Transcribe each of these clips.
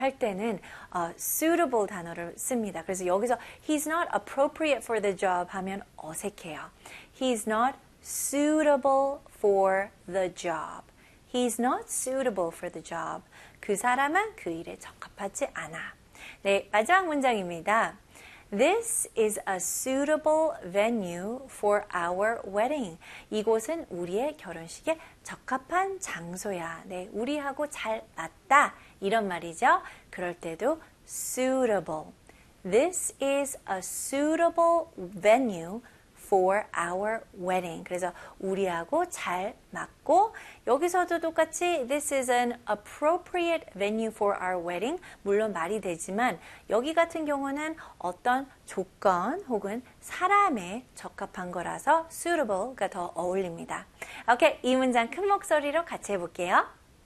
할 때는 suitable 단어를 씁니다. 그래서 여기서 he's not appropriate for the job 하면 어색해요. He's not suitable for the job. He's not suitable for the job. 그 사람은 그 일에 적합하지 않아. 네, 마지막 문장입니다. This is a suitable venue for our wedding. 이곳은 우리의 결혼식에 적합한 장소야. 네, 우리하고 잘 맞다. 이런 말이죠. 그럴 때도 suitable. This is a suitable venue for our wedding. 그래서 우리하고 잘 맞고 여기서도 똑같이 This is an appropriate venue for our wedding. 물론 말이 되지만 여기 같은 경우는 어떤 조건 혹은 사람에 적합한 거라서 suitable가 더 어울립니다. 오케이, 이 문장 큰 목소리로 같이 해볼게요.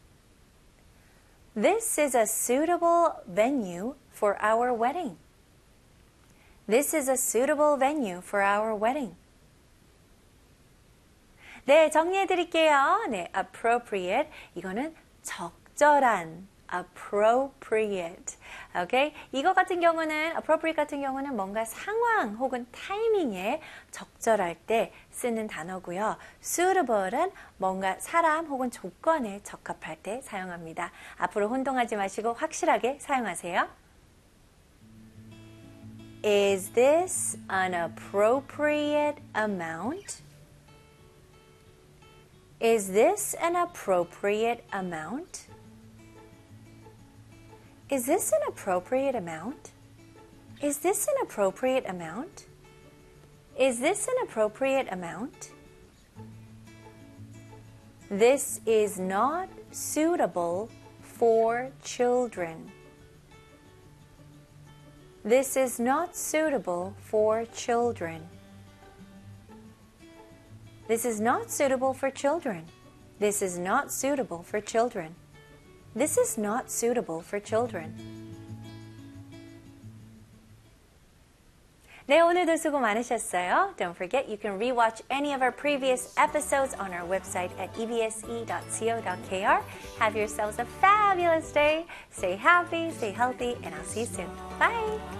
This is a suitable venue for our wedding. This is a suitable venue for our wedding. 네, 정리해 드릴게요. 네, appropriate. 이거는 적절한. appropriate. 오케이? 이거 같은 경우는 appropriate 같은 경우는 뭔가 상황 혹은 타이밍에 적절할 때 쓰는 단어고요. suitable은 뭔가 사람 혹은 조건에 적합할 때 사용합니다. 앞으로 혼동하지 마시고 확실하게 사용하세요. Is this an appropriate amount? Is this an appropriate amount? Is this an appropriate amount? Is this an appropriate amount? Is this an appropriate amount? This is not suitable for children. This is not suitable for children. This is not suitable for children. This is not suitable for children. This is not suitable for children. 네, 오늘도 수고 많으셨어요. Don't forget you can rewatch any of our previous episodes on our website at ebse.co.kr. Have yourselves a fabulous day. Stay happy, stay healthy, and I'll see you soon. Bye!